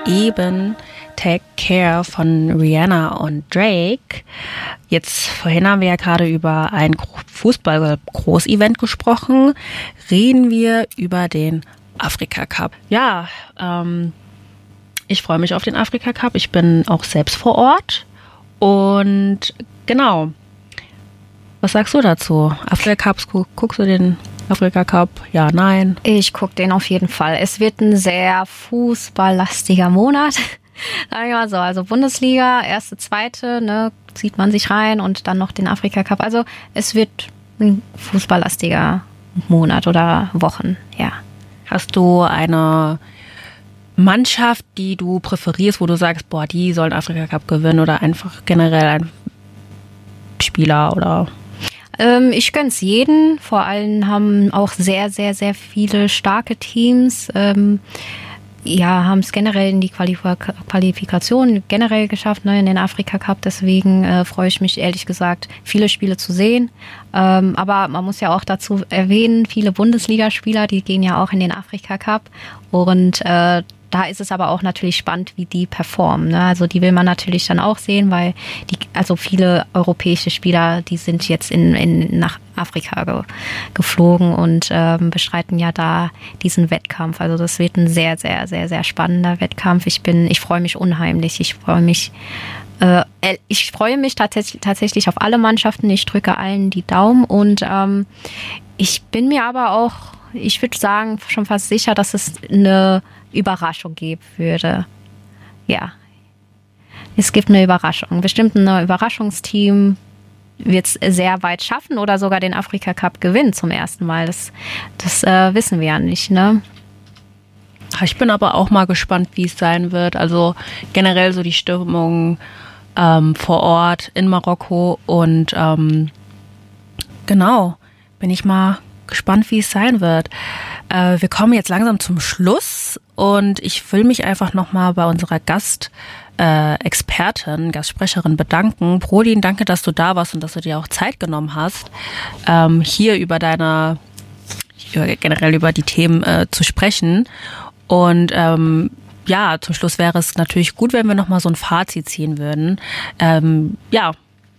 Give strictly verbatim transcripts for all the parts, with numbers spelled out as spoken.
eben Take Care von Rihanna und Drake. Jetzt vorhin haben wir ja gerade über ein Fußball-Großevent gesprochen. Reden wir über den Afrika Cup. Ja, ähm, ich freue mich auf den Afrika Cup. Ich bin auch selbst vor Ort. Und genau. Was sagst du dazu? Afrika Cups, guckst du den Afrika Cup? Ja, nein? Ich gucke den auf jeden Fall. Es wird ein sehr fußballlastiger Monat. Sagen wir mal so, also Bundesliga, erste, zweite, ne, zieht man sich rein und dann noch den Afrika Cup. Also es wird ein fußballlastiger Monat oder Wochen, ja. Hast du eine Mannschaft, die du präferierst, wo du sagst, boah, die sollen Afrika Cup gewinnen oder einfach generell ein Spieler oder? Ähm, ich gönn's jeden. Vor allem haben auch sehr, sehr, sehr viele starke Teams ähm, ja, haben es generell in die Qualifik- Qualifikation generell geschafft, ne, in den Afrika Cup. Deswegen äh, freue ich mich ehrlich gesagt, viele Spiele zu sehen. Ähm, aber man muss ja auch dazu erwähnen, viele Bundesligaspieler, die gehen ja auch in den Afrika Cup. Und äh, da ist es aber auch natürlich spannend, wie die performen. Ne? Also die will man natürlich dann auch sehen, weil die, also viele europäische Spieler, die sind jetzt in, in nach Afrika ge, geflogen und ähm, bestreiten ja da diesen Wettkampf. Also das wird ein sehr, sehr, sehr, sehr spannender Wettkampf. Ich bin, ich freue mich unheimlich. Ich freue mich, äh, ich freue mich tatsächlich, tatsächlich auf alle Mannschaften. Ich drücke allen die Daumen und ähm, ich bin mir aber auch, ich würde sagen, schon fast sicher, dass es eine Überraschung geben würde. Ja. Es gibt eine Überraschung. Bestimmt ein Überraschungsteam wird es sehr weit schaffen oder sogar den Afrika Cup gewinnen zum ersten Mal. Das, das äh, wissen wir ja nicht, ne? Ich bin aber auch mal gespannt, wie es sein wird. Also generell so die Stimmung ähm, vor Ort in Marokko und ähm, genau, bin ich mal gespannt, wie es sein wird. Äh, wir kommen jetzt langsam zum Schluss und ich will mich einfach nochmal bei unserer Gast äh, Expertin, Gastsprecherin bedanken. Prodin, danke, dass du da warst und dass du dir auch Zeit genommen hast, ähm, hier über deine, generell über die Themen äh, zu sprechen. Und ähm, ja, zum Schluss wäre es natürlich gut, wenn wir nochmal so ein Fazit ziehen würden. Ähm, ja,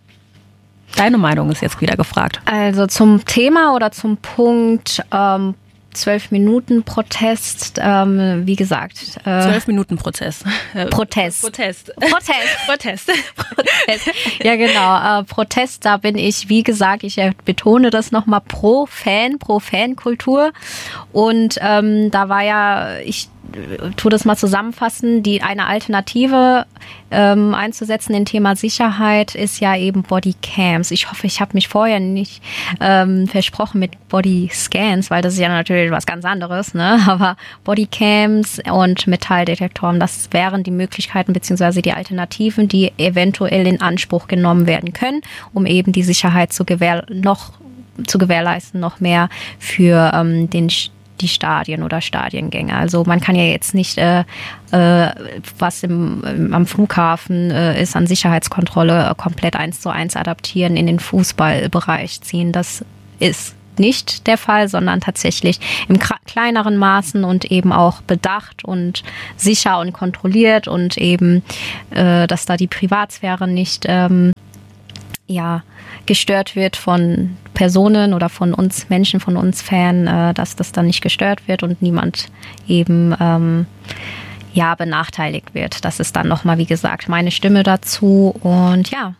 deine Meinung ist jetzt wieder gefragt. Also zum Thema oder zum Punkt ähm, zwölf Minuten Protest, ähm, wie gesagt. Zwölf äh, Minuten Prozess. Protest. Protest. Protest. Protest. Protest. Ja, genau. Äh, Protest, da bin ich, wie gesagt, ich betone das nochmal, pro Fan, pro Fankultur. Und ähm, da war ja, ich tue das mal zusammenfassen, die eine Alternative ähm, einzusetzen im Thema Sicherheit ist ja eben Bodycams. Ich hoffe, ich habe mich vorher nicht ähm, versprochen mit Bodyscans, weil das ist ja natürlich was ganz anderes, ne? Aber Bodycams und Metalldetektoren, das wären die Möglichkeiten bzw. die Alternativen, die eventuell in Anspruch genommen werden können, um eben die Sicherheit zu gewähr noch zu gewährleisten, noch mehr für ähm, den die Stadien oder Stadiengänge. Also man kann ja jetzt nicht, äh, äh, was im, im, am Flughafen äh, ist an Sicherheitskontrolle, äh, komplett eins zu eins adaptieren, in den Fußballbereich ziehen. Das ist nicht der Fall, sondern tatsächlich im kleineren Maßen und eben auch bedacht und sicher und kontrolliert und eben, äh, dass da die Privatsphäre nicht ähm, ja, gestört wird von Personen oder von uns Menschen, von uns Fan, äh, dass das dann nicht gestört wird und niemand eben ähm, ja benachteiligt wird. Das ist dann nochmal, wie gesagt, meine Stimme dazu und ja.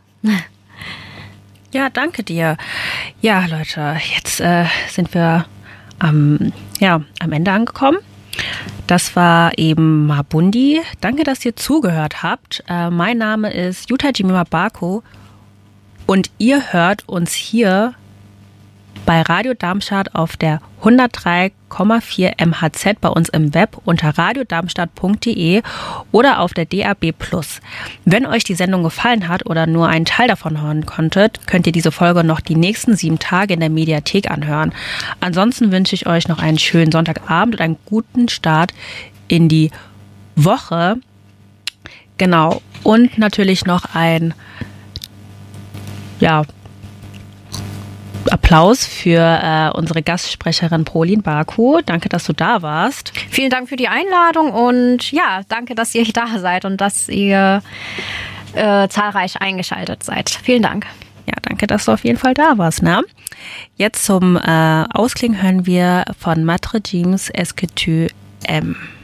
Ja, danke dir. Ja, Leute, jetzt äh, sind wir am, ja, am Ende angekommen. Das war eben Mabundi. Danke, dass ihr zugehört habt. Äh, mein Name ist Jutta Jemima Barko. Und ihr hört uns hier bei Radio Darmstadt auf der hundertdrei Komma vier M H Z bei uns im Web unter radiodarmstadt punkt de oder auf der D A B Plus. Wenn euch die Sendung gefallen hat oder nur einen Teil davon hören konntet, könnt ihr diese Folge noch die nächsten sieben Tage in der Mediathek anhören. Ansonsten wünsche ich euch noch einen schönen Sonntagabend und einen guten Start in die Woche. Genau. Und natürlich noch ein ja, Applaus für äh, unsere Gastsprecherin Prolin Baku. Danke, dass du da warst. Vielen Dank für die Einladung und ja, danke, dass ihr da seid und dass ihr äh, zahlreich eingeschaltet seid. Vielen Dank. Ja, danke, dass du auf jeden Fall da warst. Ne? Jetzt zum äh, Ausklingen hören wir von Matre James Est-ce que tu aimes?